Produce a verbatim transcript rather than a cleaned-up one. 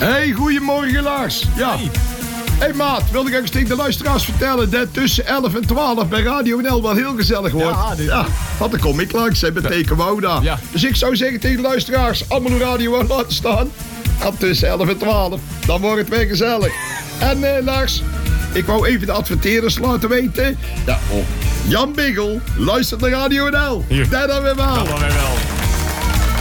Hey, goedemorgen Lars. Ja. Hey. Hey maat, wilde ik even tegen de luisteraars vertellen dat tussen elf en twaalf bij Radio N L wel heel gezellig wordt. Ja, dit... ja want dan kom ik langs, hè, met Teken Wouda. Ja. Dus ik zou zeggen tegen de luisteraars, allemaal de radio aan laten staan. En tussen elf en twaalf, dan wordt het weer gezellig. En eh, Lars, ik wou even de adverteerders laten weten. Ja, oh. Jan Biggel luistert naar Radio N L. Hier. Dat dan weer wel. Dat dan weer wel.